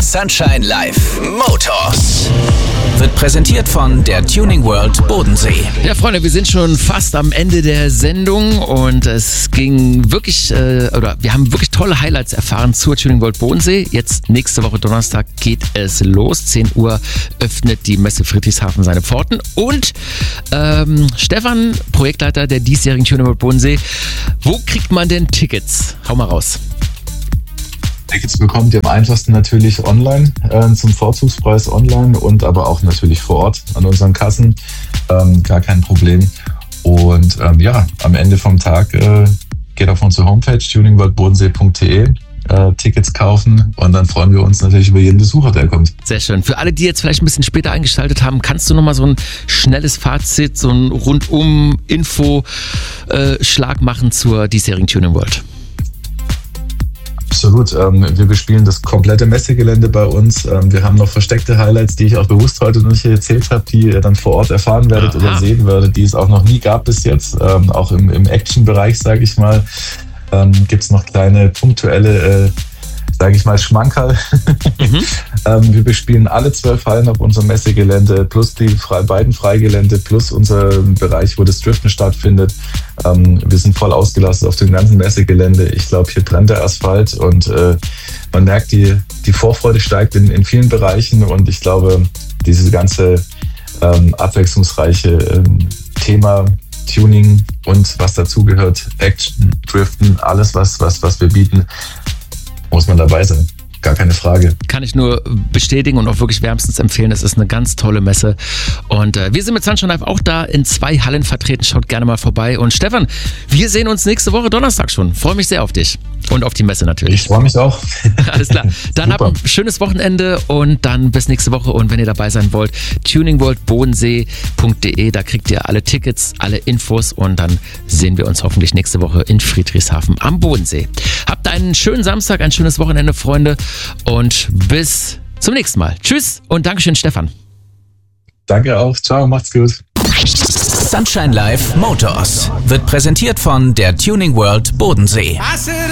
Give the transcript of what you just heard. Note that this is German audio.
Sunshine Live Motors wird präsentiert von der Tuning World Bodensee. Ja, Freunde, wir sind schon fast am Ende der Sendung und es ging wirklich, wir haben wirklich tolle Highlights erfahren zur Tuning World Bodensee. Jetzt nächste Woche Donnerstag geht es los. 10 Uhr öffnet die Messe Friedrichshafen seine Pforten und Stefan, Projektleiter der diesjährigen Tuning World Bodensee. Wo kriegt man denn Tickets? Hau mal raus. Tickets bekommt ihr am einfachsten natürlich online, zum Vorzugspreis online und aber auch natürlich vor Ort an unseren Kassen. Gar kein Problem. Und am Ende vom Tag geht auf unsere Homepage tuningworldbodensee.de, Tickets kaufen und dann freuen wir uns natürlich über jeden Besucher, der kommt. Sehr schön. Für alle, die jetzt vielleicht ein bisschen später eingeschaltet haben, kannst du nochmal so ein schnelles Fazit, so ein Rundum-Info-Schlag machen zur diesjährigen Tuning World? Absolut. Wir bespielen das komplette Messegelände bei uns. Wir haben noch versteckte Highlights, die ich auch bewusst heute noch nicht erzählt habe, die ihr dann vor Ort erfahren werdet oder sehen werdet, die es auch noch nie gab bis jetzt. Auch im Action-Bereich, sage ich mal, gibt es noch kleine punktuelle Schmankerl. Wir bespielen alle 12 Hallen auf unserem Messegelände, plus die beiden Freigelände, plus unser Bereich, wo das Driften stattfindet. Wir sind voll ausgelastet auf dem ganzen Messegelände. Ich glaube, hier brennt der Asphalt und man merkt, die Vorfreude steigt in vielen Bereichen und ich glaube, dieses ganze abwechslungsreiche Thema Tuning und was dazugehört, Action, Driften, alles, was wir bieten, muss man dabei sein. Gar keine Frage. Kann ich nur bestätigen und auch wirklich wärmstens empfehlen. Es ist eine ganz tolle Messe. Und wir sind mit Sunshine Live auch da in 2 Hallen vertreten. Schaut gerne mal vorbei. Und Stefan, wir sehen uns nächste Woche Donnerstag schon. Freue mich sehr auf dich. Und auf die Messe natürlich. Ich freue mich auch. Alles klar. Dann habt ein schönes Wochenende und dann bis nächste Woche. Und wenn ihr dabei sein wollt, tuningworldbodensee.de, da kriegt ihr alle Tickets, alle Infos und dann sehen wir uns hoffentlich nächste Woche in Friedrichshafen am Bodensee. Habt einen schönen Samstag, ein schönes Wochenende, Freunde. Und bis zum nächsten Mal. Tschüss und Dankeschön, Stefan. Danke auch. Ciao, macht's gut. Sunshine Live Motors wird präsentiert von der Tuning World Bodensee.